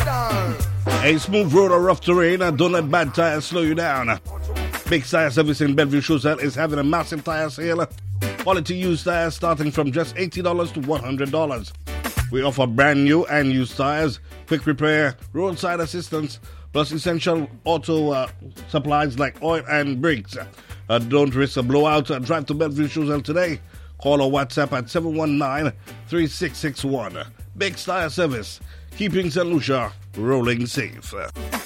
A smooth road or rough terrain, don't let bad tires slow you down. Big Tire Service in Bellevue Choiseul is having a massive tire sale. Quality used tires starting from just $80 to $100. We offer brand new and used tires, quick repair, roadside assistance, plus essential auto supplies like oil and brakes. Don't risk a blowout. Drive to Bellevue Choiseul today. Call or WhatsApp at 719-3661. Big Tire Service, keeping St. Lucia rolling safe.